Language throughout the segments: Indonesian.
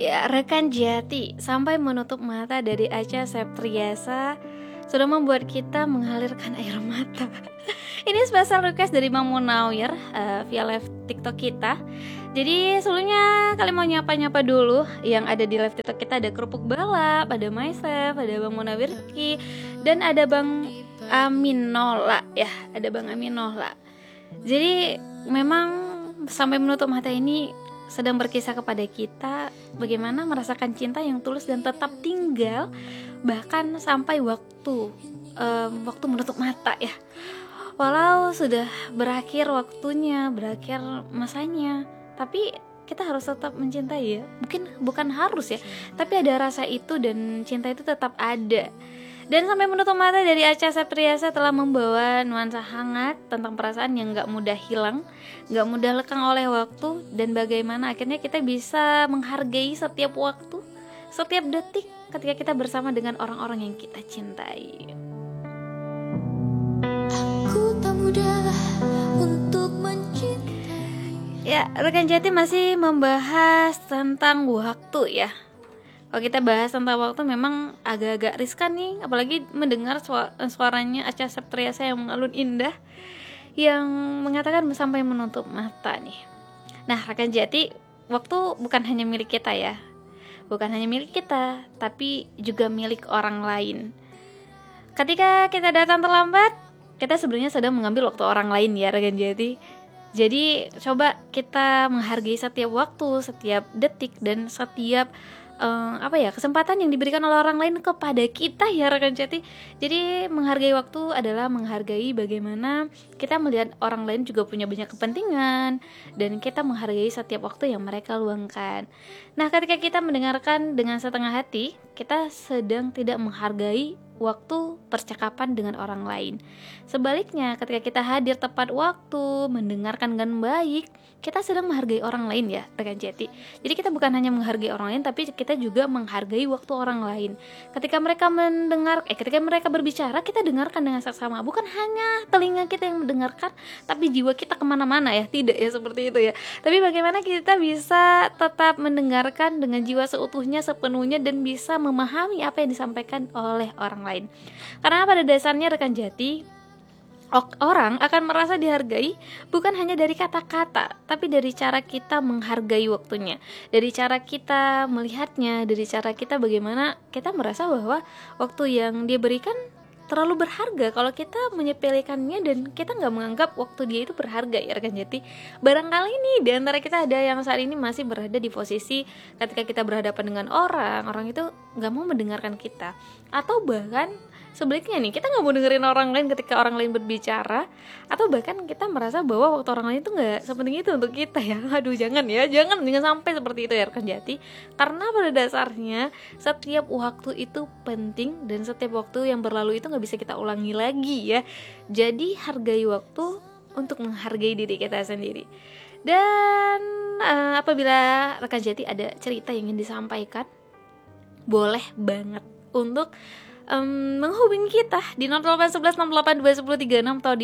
Ya, rekan Jati, sampai menutup mata dari Acha Septriasa sudah membuat kita mengalirkan air mata. Ini special request dari Bang Munawir via live TikTok kita. Jadi sebelumnya kalian mau nyapa-nyapa dulu. Yang ada di live TikTok kita ada Kerupuk Balap, ada myself, ada Bang Munawir Ki, dan ada Bang Aminola ya, ada Bang Aminola. Jadi memang sampai menutup mata ini sedang berkisah kepada kita bagaimana merasakan cinta yang tulus dan tetap tinggal bahkan sampai waktu menutup mata ya. Walau sudah berakhir waktunya, berakhir masanya, tapi kita harus tetap mencintai ya. Bukan harus ya, tapi ada rasa itu dan cinta itu tetap ada. Dan sampai menutup mata dari Acha Septriasa telah membawa nuansa hangat tentang perasaan yang gak mudah hilang, gak mudah lekang oleh waktu, dan bagaimana akhirnya kita bisa menghargai setiap waktu, setiap detik ketika kita bersama dengan orang-orang yang kita cintai. Aku tak mudah untuk mencintai. Ya, rekan Jati masih membahas tentang waktu ya. Kalau kita bahas tentang waktu memang agak-agak riskan nih, apalagi mendengar suaranya Acha Septriasa yang mengalun indah yang mengatakan sampai menutup mata nih. Nah, rekan Jati, waktu bukan hanya milik kita ya. Bukan hanya milik kita, tapi juga milik orang lain. Ketika kita datang terlambat, kita sebenarnya sedang mengambil waktu orang lain ya, rekan Jati. Jadi, coba kita menghargai setiap waktu, setiap detik, dan setiap kesempatan yang diberikan oleh orang lain kepada kita ya rekan Jati. Jadi menghargai waktu adalah menghargai bagaimana kita melihat orang lain juga punya banyak kepentingan dan kita menghargai setiap waktu yang mereka luangkan. Nah, ketika kita mendengarkan dengan setengah hati, kita sedang tidak menghargai waktu percakapan dengan orang lain. Sebaliknya, ketika kita hadir tepat waktu, mendengarkan dengan baik, kita sedang menghargai orang lain ya, rekan Jati. Jadi kita bukan hanya menghargai orang lain, tapi kita juga menghargai waktu orang lain. Ketika mereka ketika mereka berbicara, kita dengarkan dengan saksama. Bukan hanya telinga kita yang mendengarkan, tapi jiwa kita kemana-mana ya, tidak ya seperti itu ya. Tapi bagaimana kita bisa tetap mendengarkan dengan jiwa seutuhnya, sepenuhnya, dan bisa memahami apa yang disampaikan oleh orang lain. Karena pada dasarnya rekan Jati, orang akan merasa dihargai bukan hanya dari kata-kata, tapi dari cara kita menghargai waktunya, dari cara kita melihatnya, dari cara kita bagaimana kita merasa bahwa waktu yang dia berikan terlalu berharga kalau kita menyepelekannya dan kita nggak menganggap waktu dia itu berharga ya rekan Jati. Barangkali nih di antara kita ada yang saat ini masih berada di posisi ketika kita berhadapan dengan orang itu nggak mau mendengarkan kita, atau bahkan sebaliknya nih, kita nggak mau dengerin orang lain ketika orang lain berbicara, atau bahkan kita merasa bahwa waktu orang lain itu nggak sepenting itu untuk kita ya. Aduh, jangan sampai seperti itu ya rekan Jati. Karena pada dasarnya setiap waktu itu penting dan setiap waktu yang berlalu itu nggak bisa kita ulangi lagi ya. Jadi hargai waktu untuk menghargai diri kita sendiri. Dan apabila rekan Jati ada cerita yang ingin disampaikan, boleh banget untuk menghubungi kita di 0811682136 atau di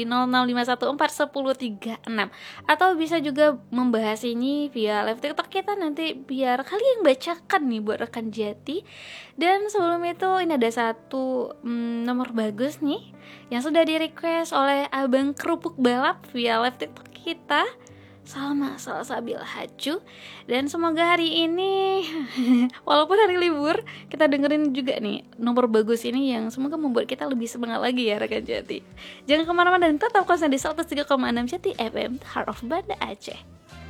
005141036, atau bisa juga membahas ini via live TikTok kita nanti biar kalian bacakan nih buat rekan Jati. Dan sebelum itu ini ada satu nomor bagus nih yang sudah di request oleh Abang Kerupuk Balap via live TikTok kita. Salma Salsabil Haju. Dan semoga hari ini walaupun hari libur, kita dengerin juga nih nomor bagus ini yang semoga membuat kita lebih semangat lagi ya rekan Jati. Jangan kemana-mana dan tetap konsen di 103,6 Jati FM, Heart of Banda Aceh.